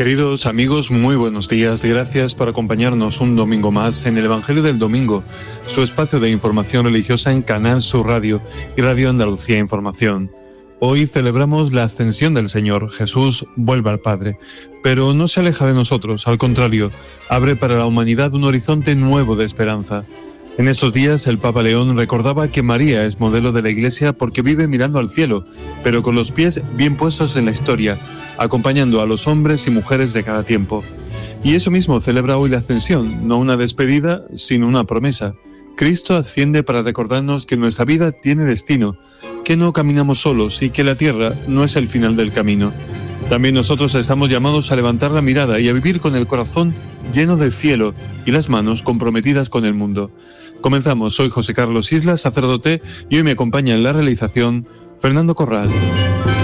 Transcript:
Queridos amigos, muy buenos días. Gracias por acompañarnos un domingo más en el Evangelio del Domingo, su espacio de información religiosa en Canal Sur Radio y Radio Andalucía Información. Hoy celebramos la ascensión del Señor. Jesús vuelve al Padre, pero no se aleja de nosotros, al contrario, abre para la humanidad un horizonte nuevo de esperanza. En estos días el Papa León recordaba que María es modelo de la Iglesia porque vive mirando al cielo, pero con los pies bien puestos en la historia, acompañando a los hombres y mujeres de cada tiempo. Y eso mismo celebra hoy la ascensión, no una despedida, sino una promesa. Cristo asciende para recordarnos que nuestra vida tiene destino, que no caminamos solos y que la tierra no es el final del camino. También nosotros estamos llamados a levantar la mirada y a vivir con el corazón lleno del cielo y las manos comprometidas con el mundo. Comenzamos, soy José Carlos Islas, sacerdote, y hoy me acompaña en la realización Fernando Corral.